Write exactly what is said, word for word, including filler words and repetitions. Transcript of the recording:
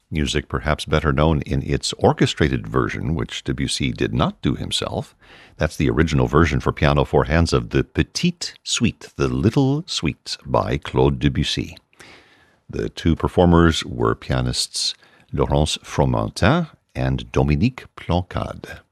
Music perhaps better known in its orchestrated version, which Debussy did not do himself. That's the original version for piano four hands of the Petite Suite, the Little Suite by Claude Debussy. The two performers were pianists Laurence Fromentin and Dominique Plancade.